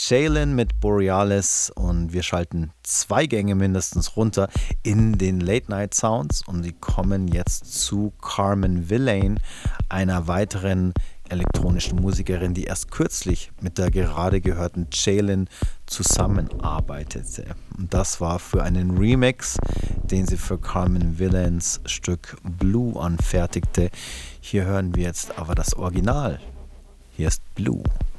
Jalen mit Borealis und wir schalten 2 Gänge mindestens runter in den Late Night Sounds und sie kommen jetzt zu Carmen Villain, einer weiteren elektronischen Musikerin, die erst kürzlich mit der gerade gehörten Jalen zusammenarbeitete. Und das war für einen Remix, den sie für Carmen Villains Stück Blue anfertigte. Hier hören wir jetzt aber das Original. Hier ist Blue.